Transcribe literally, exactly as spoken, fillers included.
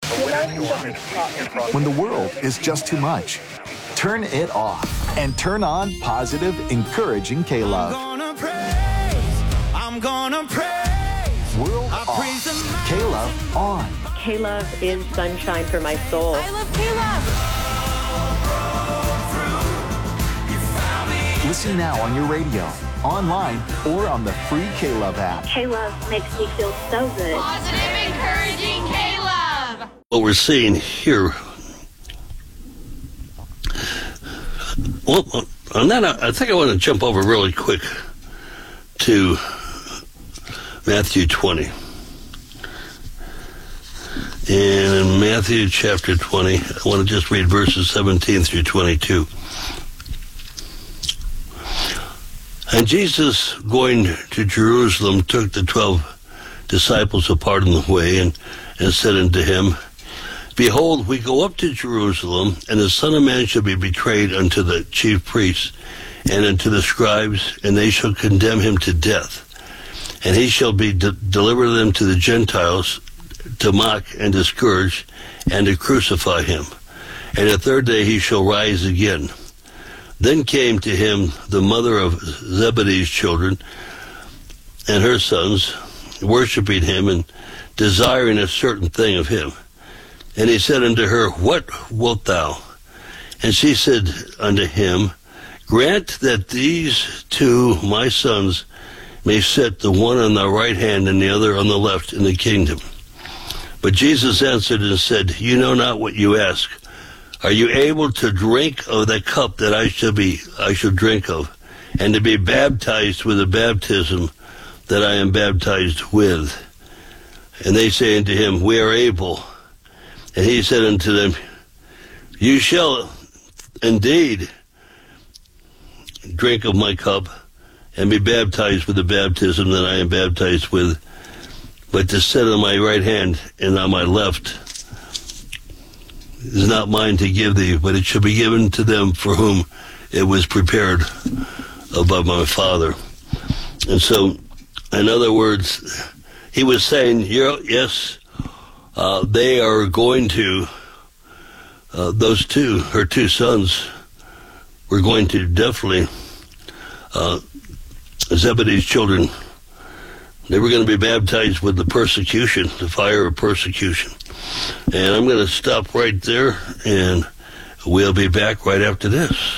When the world is just too much, turn it off and turn on positive, encouraging K-Love. I'm gonna praise, I'm gonna praise. World off, K-Love on. K-Love is sunshine for my soul. I love K-Love. Listen now on your radio, online, or on the free K-Love app. K-Love makes me feel so good. Positive, encouraging K-Love. What we're seeing here, well, on that, I think I want to jump over really quick to Matthew twenty. And in Matthew chapter twenty, I want to just read verses seventeen through twenty-two. And Jesus, going to Jerusalem, took the twelve disciples apart in the way and, and said unto him, Behold, we go up to Jerusalem, and the Son of Man shall be betrayed unto the chief priests and unto the scribes, and they shall condemn him to death. And he shall be de- deliver them to the Gentiles to mock and to scourge and to crucify him. And the third day he shall rise again. Then came to him the mother of Zebedee's children and her sons, worshiping him and desiring a certain thing of him. And he said unto her, What wilt thou? And she said unto him, Grant that these two my sons may sit, the one on the right hand and the other on the left, in the kingdom. But Jesus answered and said, You know not what you ask. Are you able to drink of the cup that I shall be I shall drink of, and to be baptized with the baptism that I am baptized with? And they say unto him, We are able. And he said unto them, You shall indeed drink of my cup, and be baptized with the baptism that I am baptized with. But to sit on my right hand and on my left is not mine to give thee, but it shall be given to them for whom it was prepared by my Father. And so, in other words, he was saying, yes, uh, they are going to, uh, those two, her two sons, were going to definitely, uh, Zebedee's children, they were going to be baptized with the persecution, the fire of persecution. And I'm going to stop right there, and we'll be back right after this.